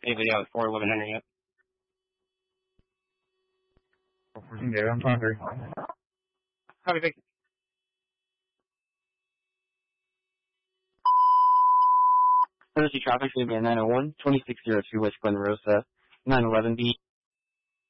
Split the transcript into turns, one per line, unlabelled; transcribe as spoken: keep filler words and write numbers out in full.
Anybody out at four eleven Henry yet?
fourteen David, I'm trying to.
Copy, Vic. Emergency traffic, leaving at nine oh one, twenty-six oh two West Glen Rosa, nine eleven B.